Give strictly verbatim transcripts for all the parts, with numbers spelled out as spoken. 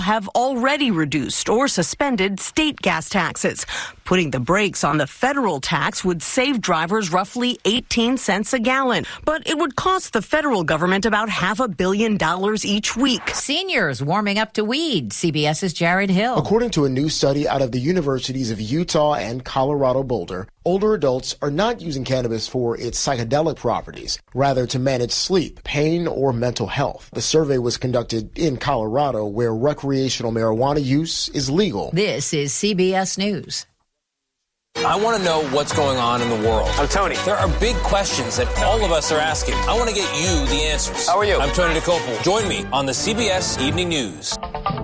have already reduced or suspended state gas taxes. Putting the brakes on the federal tax would save drivers roughly eighteen cents a gallon, but it would cost the federal government about half a billion dollars each week. Seniors warming up to weed. CBS's Jared Hill. According to a new study out of the universities of Utah and Colorado Boulder, older adults are not using cannabis for its psychedelic properties, rather to manage sleep, pain, or mental health. The survey was conducted in Colorado, where recreational marijuana use is legal. This is C B S News. I want to know what's going on in the world. I'm Tony. There are big questions that all of us are asking. I want to get you the answers. How are you? I'm Tony DeCopel. Join me on the C B S Evening News.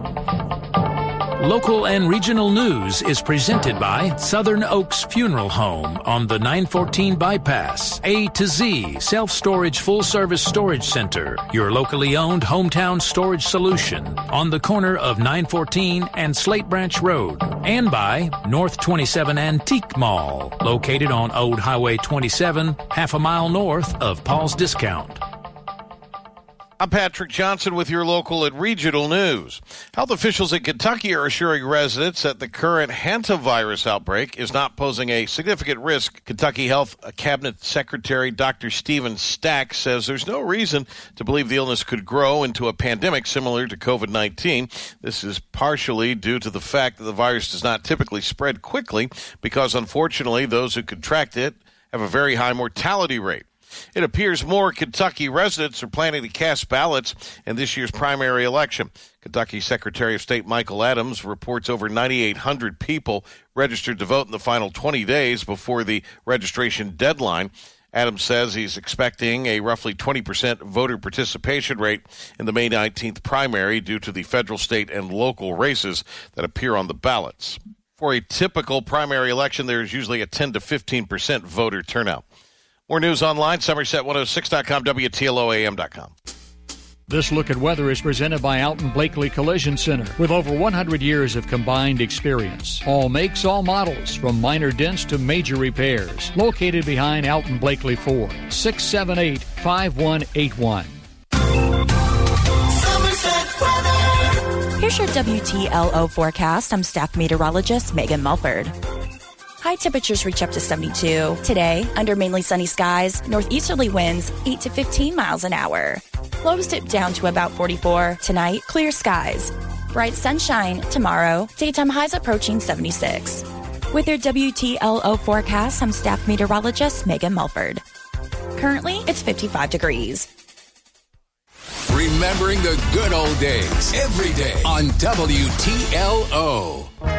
Local and regional news is presented by Southern Oaks Funeral Home on the nine fourteen bypass. A to Z Self-Storage Full-Service Storage Center, your locally owned hometown storage solution on the corner of nine fourteen and Slate Branch Road. And by North twenty-seven Antique Mall, located on Old Highway twenty-seven, half a mile north of Paul's Discount. I'm Patrick Johnson with your local and regional news. Health officials in Kentucky are assuring residents that the current hantavirus outbreak is not posing a significant risk. Kentucky Health Cabinet Secretary Doctor Stephen Stack says there's no reason to believe the illness could grow into a pandemic similar to covid nineteen. This is partially due to the fact that the virus does not typically spread quickly because, unfortunately, those who contract it have a very high mortality rate. It appears more Kentucky residents are planning to cast ballots in this year's primary election. Kentucky Secretary of State Michael Adams reports over ninety-eight hundred people registered to vote in the final twenty days before the registration deadline. Adams says he's expecting a roughly twenty percent voter participation rate in the May nineteenth primary due to the federal, state, and local races that appear on the ballots. For a typical primary election, there is usually a ten to fifteen percent voter turnout. More news online, Somerset one oh six dot com, W T L O A M dot com. This look at weather is presented by Alton Blakely Collision Center with over one hundred years of combined experience. All makes, all models, from minor dents to major repairs. Located behind Alton Blakely Ford, six seven eight, five one eight one. Here's your W T L O forecast. I'm staff meteorologist Megan Mulford. High temperatures reach up to seventy-two. Today, under mainly sunny skies, northeasterly winds eight to fifteen miles an hour. Lows dip down to about forty-four. Tonight, clear skies. Bright sunshine tomorrow. Daytime highs approaching seventy-six. With your W T L O forecast, I'm staff meteorologist Megan Mulford. Currently, it's fifty-five degrees. Remembering the good old days every day on W T L O.